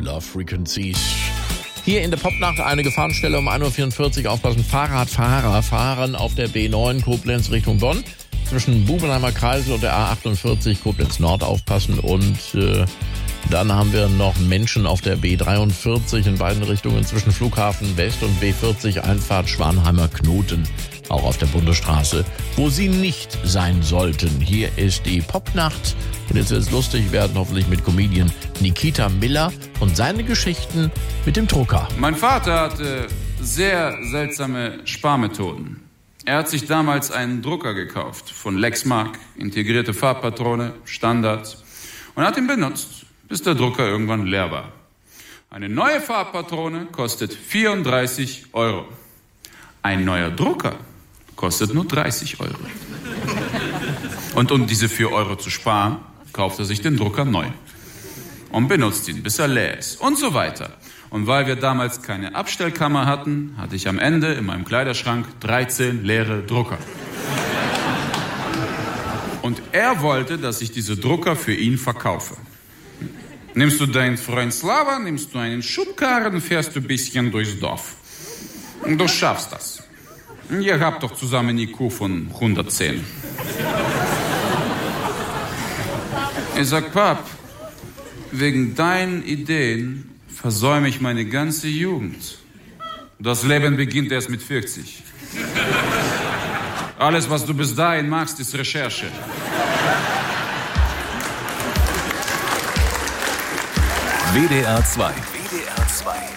Love Frequencies. Hier in der Popnacht eine Gefahrenstelle um 1.44 Uhr. Aufpassen, Fahrradfahrer fahren auf der B9 Koblenz Richtung Bonn. Zwischen Bubenheimer Kreisel und der A48 Koblenz Nord aufpassen. Und dann haben wir noch Menschen auf der B43 in beiden Richtungen zwischen Flughafen West und B40 Einfahrt Schwanheimer Knoten. Auch auf der Bundesstraße, wo sie nicht sein sollten. Hier ist die Popnacht. Und jetzt wird es lustig werden, hoffentlich mit Comedian Nikita Miller und seine Geschichten mit dem Drucker. Mein Vater hatte sehr seltsame Sparmethoden. Er hat sich damals einen Drucker gekauft von Lexmark, integrierte Farbpatrone, Standard, und hat ihn benutzt, bis der Drucker irgendwann leer war. Eine neue Farbpatrone kostet 34 €. Ein neuer Drucker kostet nur 30 €. Und um diese 4 € zu sparen, kauft er sich den Drucker neu und benutzt ihn, bis er leer ist und so weiter. Und weil wir damals keine Abstellkammer hatten, hatte ich am Ende in meinem Kleiderschrank 13 leere Drucker. Und er wollte, dass ich diese Drucker für ihn verkaufe. Nimmst du deinen Freund Slava, nimmst du einen Schubkarren, fährst du ein bisschen durchs Dorf. Und du schaffst das. Ihr habt doch zusammen IQ von 110. Ich sag, Pap, wegen deinen Ideen versäume ich meine ganze Jugend. Das Leben beginnt erst mit 40. Alles, was du bis dahin machst, ist Recherche. WDR 2. WDR 2.